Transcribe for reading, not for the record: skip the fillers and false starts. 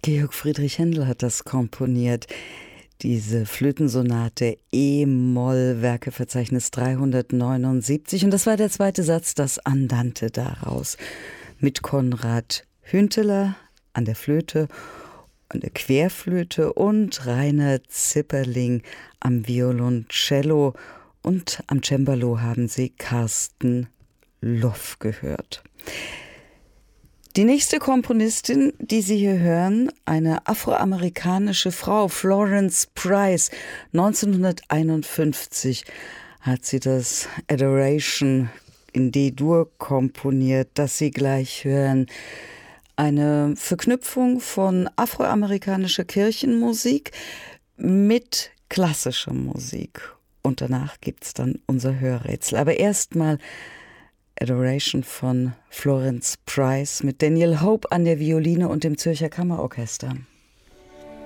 Georg Friedrich Händel hat das komponiert. Diese Flötensonate E-Moll, Werkeverzeichnis 379. Und das war der zweite Satz, das Andante daraus. Mit Konrad Hünteler an der Flöte, an der Querflöte und Rainer Zipperling am Violoncello. Und am Cembalo haben Sie Carsten Loff gehört. Die nächste Komponistin, die Sie hier hören, eine afroamerikanische Frau, Florence Price. 1951 hat sie das Adoration in D-Dur komponiert, das Sie gleich hören. Eine Verknüpfung von afroamerikanischer Kirchenmusik mit klassischer Musik. Und danach gibt's dann unser Hörrätsel. Aber erstmal Adoration von Florence Price mit Daniel Hope an der Violine und dem Zürcher Kammerorchester.